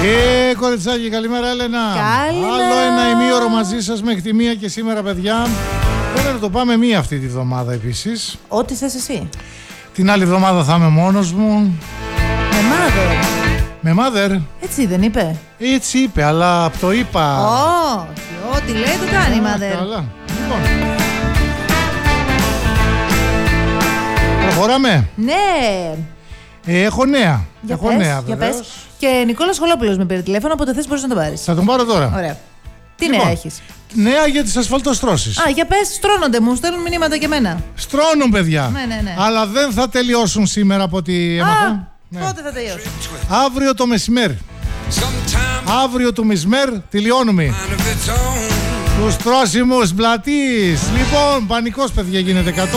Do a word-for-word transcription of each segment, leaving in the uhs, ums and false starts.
Ε, κοριτσάκι, καλημέρα Έλενα. Καλημέρα. Άλλο ένα ημίωρο μαζί σας μέχρι τη μία και σήμερα, παιδιά. Πρέπει να το πάμε μία αυτή τη βδομάδα επίσης. Ό,τι θες εσύ. Την άλλη εβδομάδα θα είμαι μόνος μου. Με mother. Με mother. Έτσι δεν είπε. Έτσι είπε, αλλά το είπα. Όχι, ό,τι λέει το κάνει η mother. Καλά. Λοιπόν. Προχωράμε. Ναι. Ε, έχω νέα. Για έχω πες, νέα, για βεβαίως. πες. Και Νικόλας Χολόπουλος με πήρε τηλέφωνο, οπότε θες μπορείς να τον πάρεις. Θα τον πάρω τώρα. Ωραία. Τι Λοιπόν, νέα έχεις? Νέα για τις ασφαλτοστρώσεις. Α, για πες, στρώνονται μου, στέλνουν μηνύματα και εμένα. Στρώνουν, παιδιά. Ναι, ναι, ναι. Αλλά δεν θα τελειώσουν σήμερα από ό,τι έμαθα. Α, Ναι. πότε θα τελειώσει? Αύριο το μεσημέρι. Αύριο το μεσημέρι τελειώνουμε. Τους τρώσιμους πλατείς. Λοιπόν, πανικός, παιδιά, γίνεται κάτω.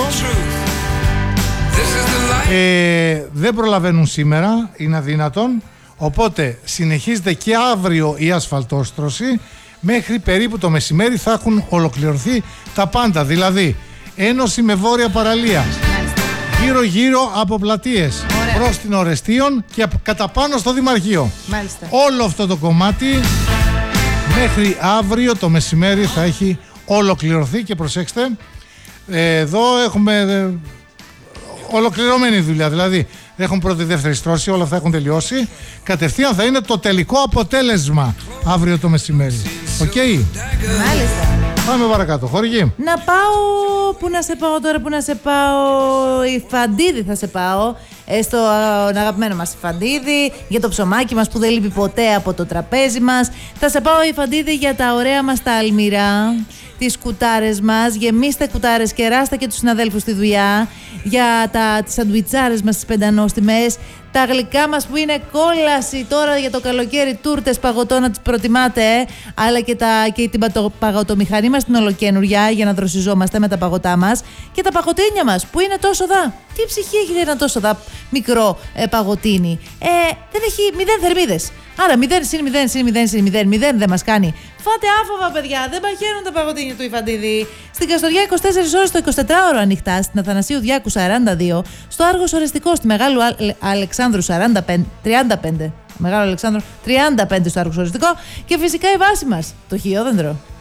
Ε, δεν προλαβαίνουν σήμερα, είναι αδύνατον. Οπότε συνεχίζεται και αύριο η ασφαλτόστρωση. Μέχρι περίπου το μεσημέρι θα έχουν ολοκληρωθεί τα πάντα. Δηλαδή, ένωση με βόρεια παραλία. Γύρω-γύρω από πλατείες. Προς την Ορεστίων και κατά πάνω στο Δημαρχείο. Μάλιστα. Όλο αυτό το κομμάτι μέχρι αύριο το μεσημέρι θα έχει ολοκληρωθεί. Και προσέξτε, εδώ έχουμε ε, ολοκληρωμένη δουλειά. Δηλαδή έχουν πρώτη δεύτερη στρώση, όλα αυτά έχουν τελειώσει. Κατευθείαν θα είναι το τελικό αποτέλεσμα αύριο το μεσημέρι. Οκ. Okay. Μάλιστα. Πάμε παρακάτω. Χορηγή. Να πάω. Πού να σε πάω τώρα, πού να σε πάω? Η Φαντίδη θα σε πάω. Ε, στο α, αγαπημένο μας Φαντίδη. Για το ψωμάκι μας που δεν λείπει ποτέ από το τραπέζι μας. Θα σε πάω η Φαντίδη για τα ωραία μας τα αλμυρά. Τις κουτάρες μας. Γεμίστε κουτάρες και ράστε και τους συναδέλφους στη δουλειά. Για τα, τις σαντουιτσάρες μας στις πεντανόστιμες. Τα γλυκά μας που είναι κόλαση τώρα για το καλοκαίρι, τούρτες παγωτό να τις προτιμάτε, ε. Αλλά και, τα, και την παγωτομηχανή μας την ολοκένουρια για να δροσιζόμαστε με τα παγωτά μας. Και τα παγωτίνια μας που είναι τόσο δα. Τι ψυχή έχει ένα τόσο δα μικρό ε, παγωτίνι? Ε, δεν έχει μηδέν θερμίδες. Άρα μηδέν συν μηδέν συν μηδέν συν μηδέν μηδέν δεν μας κάνει. Φάτε άφοβα, παιδιά, δεν παχαίνουν τα παγωτίνια του η Φαντίδη. Στην Καστοριά είκοσι τέσσερις ώρες το εικοσιτετράωρο ανοιχτά, στην Αθανασίου Διάκου σαράντα δύο, στο Άργος Ορεστικό, στη Μεγάλου Αλεξάνδρου σαράντα πέντε, τριάντα πέντε. Μεγάλο Αλεξάνδρου τριάντα πέντε στο Άργος Ορεστικό. Και φυσικά η βάση μας, το Χιόδεντρο.